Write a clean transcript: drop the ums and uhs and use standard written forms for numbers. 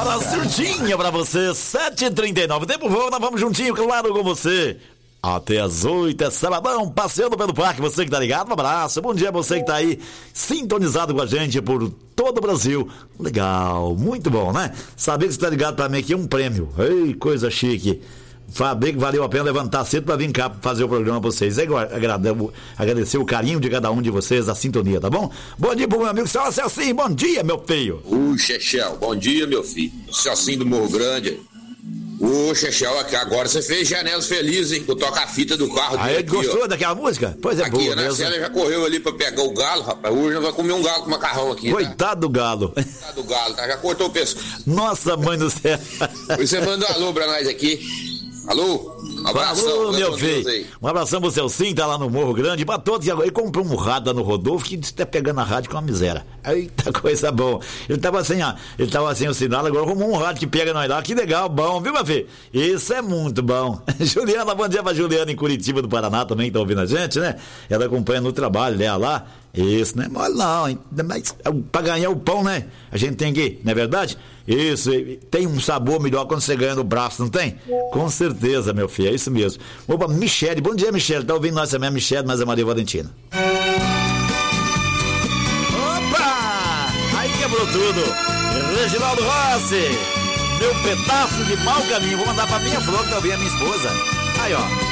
Hora certinha pra você, 7h39. Tempo voa, nós vamos juntinho, claro, com você. Até as 8, é sabadão, passeando pelo parque. Você que tá ligado, um abraço. Bom dia a você que tá aí sintonizado com a gente por todo o Brasil. Legal, muito bom, né? Saber que você tá ligado pra mim aqui é um prêmio. Ei, coisa chique. Saber que valeu a pena levantar cedo pra vir cá fazer o programa pra vocês. É igual, agradecer o carinho de cada um de vocês, a sintonia, tá bom? Bom dia pro meu amigo Celcinho, bom dia, meu filho. Chechel, bom dia, meu filho. Celcinho do Morro Grande. Chechel, aqui agora você fez janelas felizes, hein? Com o toca-fita do carro dele. Aí, aqui, gostou ó. Daquela música? Pois é, aqui, boa né? mesmo. Célia já correu ali pra pegar o galo, rapaz. Hoje nós vamos comer um galo com macarrão aqui. Coitado do galo. Coitado do galo, tá? Já cortou o pescoço. Nossa, mãe do céu. Você manda um alô pra nós aqui. Alô? Um abração, falou, meu filho. Um abração pro Celcinho, tá lá no Morro Grande, pra todos. E agora ele comprou um rádio lá no Rodolfo que tá pegando a rádio com uma miséria. Eita, coisa boa. Ele tava sem o sinal, agora arrumou um rádio que pega nós lá. Que legal, bom, viu, meu filho? Isso é muito bom. Juliana, bom dia pra Juliana em Curitiba do Paraná também, que tá ouvindo a gente, né? Ela acompanha no trabalho dela lá. Isso, não é mole não, hein? Mas pra ganhar o pão, né? A gente tem que, não é verdade? Isso, tem um sabor melhor quando você ganha no braço, não tem? Com certeza, meu filho, é isso mesmo. Opa, Michele, bom dia, Michele, tá ouvindo nós também, a Michele, mas a Maria Valentina. Opa! Aí quebrou tudo. Reginaldo Rossi, meu pedaço de mau caminho, vou mandar pra minha flor que tá ouvindo a minha esposa. Aí, ó.